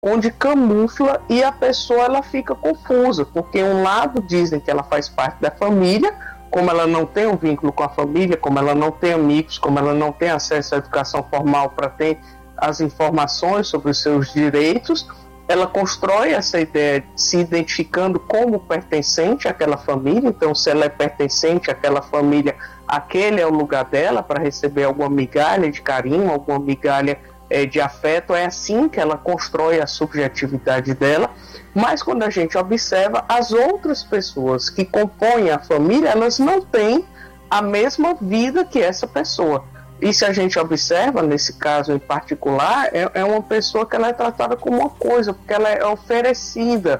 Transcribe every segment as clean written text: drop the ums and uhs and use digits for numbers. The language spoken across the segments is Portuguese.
onde camufla e a pessoa ela fica confusa, porque um lado dizem que ela faz parte da família, como ela não tem um vínculo com a família, como ela não tem amigos, como ela não tem acesso à educação formal para ter as informações sobre os seus direitos, ela constrói essa ideia se identificando como pertencente àquela família. Então, se ela é pertencente àquela família, aquele é o lugar dela para receber alguma migalha de carinho, alguma migalha de afeto. É assim que ela constrói a subjetividade dela. Mas quando a gente observa, as outras pessoas que compõem a família, elas não têm a mesma vida que essa pessoa. E se a gente observa, nesse caso em particular, é uma pessoa que ela é tratada como uma coisa, porque ela é oferecida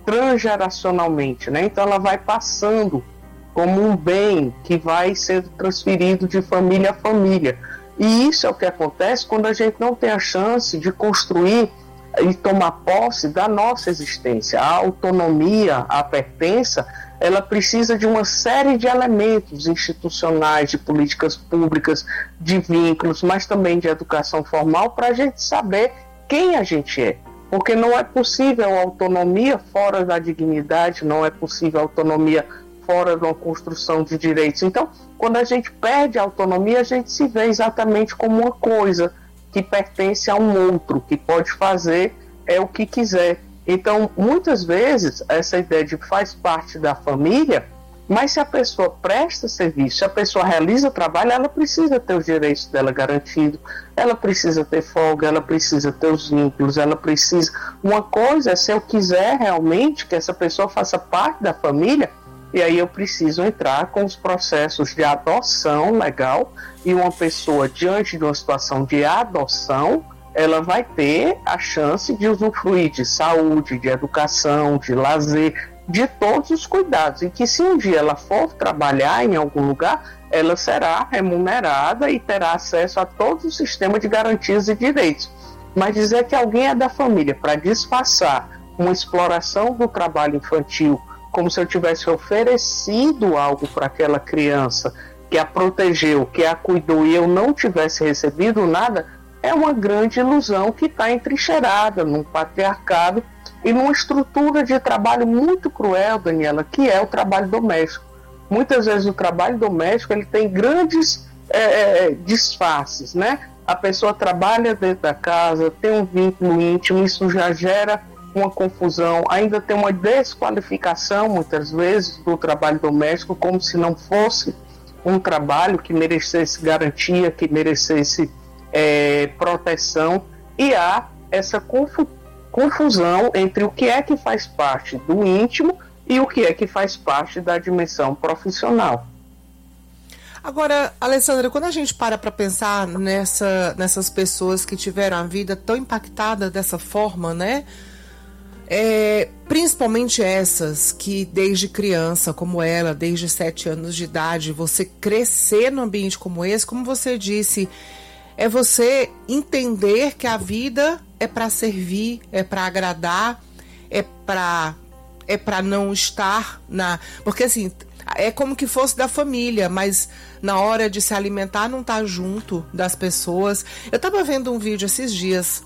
transgeracionalmente, né? Então ela vai passando como um bem que vai sendo transferido de família a família. E isso é o que acontece quando a gente não tem a chance de construir e tomar posse da nossa existência. A autonomia, a pertença, ela precisa de uma série de elementos institucionais, de políticas públicas, de vínculos, mas também de educação formal, para a gente saber quem a gente é. Porque não é possível autonomia fora da dignidade, não é possível autonomia fora de uma construção de direitos. Então, quando a gente perde a autonomia, a gente se vê exatamente como uma coisa que pertence a um outro, que pode fazer o que quiser. Então, muitas vezes, essa ideia de que faz parte da família, mas se a pessoa presta serviço, se a pessoa realiza trabalho, ela precisa ter os direitos dela garantidos, ela precisa ter folga, ela precisa ter os vínculos, ela precisa... Uma coisa é se eu quiser realmente que essa pessoa faça parte da família, e aí eu preciso entrar com os processos de adoção legal, e uma pessoa diante de uma situação de adoção, ela vai ter a chance de usufruir de saúde, de educação, de lazer, de todos os cuidados, e que se um dia ela for trabalhar em algum lugar, ela será remunerada e terá acesso a todo o sistema de garantias e direitos. Mas dizer que alguém é da família para disfarçar uma exploração do trabalho infantil, como se eu tivesse oferecido algo para aquela criança, que a protegeu, que a cuidou, e eu não tivesse recebido nada, é uma grande ilusão que está entrincheirada num patriarcado e numa estrutura de trabalho muito cruel, Daniela, que é o trabalho doméstico. Muitas vezes o trabalho doméstico ele tem grandes disfarces, né? A pessoa trabalha dentro da casa, tem um vínculo íntimo, isso já gera uma confusão, ainda tem uma desqualificação, muitas vezes, do trabalho doméstico, como se não fosse um trabalho que merecesse garantia, que merecesse proteção, e há essa confusão entre o que é que faz parte do íntimo e o que é que faz parte da dimensão profissional. Agora, Alessandra, quando a gente para pensar nessas pessoas que tiveram a vida tão impactada dessa forma, né? Principalmente essas que desde criança, como ela, desde 7 anos de idade, você crescer num ambiente como esse, como você disse, é você entender que a vida é para servir, é para agradar, é para não estar porque assim, é como que fosse da família, mas na hora de se alimentar não tá junto das pessoas. Eu estava vendo um vídeo esses dias,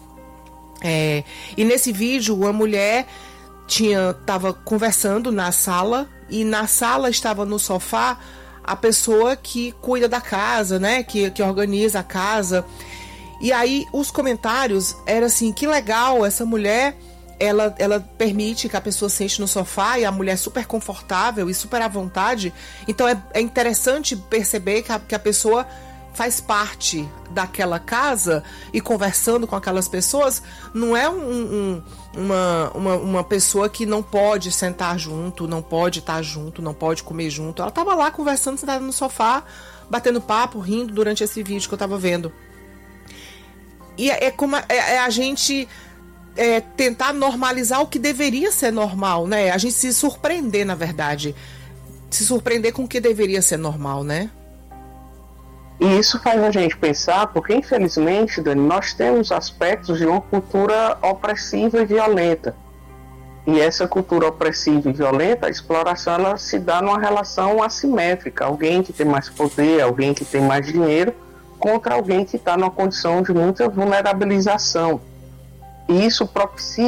e nesse vídeo uma mulher estava conversando na sala, e na sala estava no sofá a pessoa que cuida da casa, né, que organiza a casa. E aí os comentários eram assim: que legal, essa mulher, ela permite que a pessoa sente no sofá, e a mulher é super confortável e super à vontade. Então é interessante perceber que a pessoa faz parte daquela casa, e conversando com aquelas pessoas, não é uma pessoa que não pode sentar junto, não pode estar junto, não pode comer junto. Ela estava lá conversando, sentada no sofá, batendo papo, rindo durante esse vídeo que eu estava vendo. E como a gente tentar normalizar o que deveria ser normal, né? A gente se surpreender, na verdade. Se surpreender com o que deveria ser normal, né? E isso faz a gente pensar, porque infelizmente, Dani, nós temos aspectos de uma cultura opressiva e violenta. E essa cultura opressiva e violenta, a exploração, ela se dá numa relação assimétrica. Alguém que tem mais poder, alguém que tem mais dinheiro, contra alguém que está numa condição de muita vulnerabilização. E isso propicia